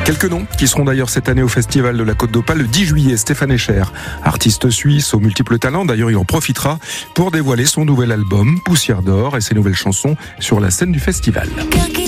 Quelques noms qui seront d'ailleurs cette année au Festival de la Côte d'Opale le 10 juillet. Stéphane Escher, artiste suisse aux multiples talents. D'ailleurs, il en profitera pour dévoiler son nouvel album Poussière d'or et ses nouvelles chansons sur la scène du festival.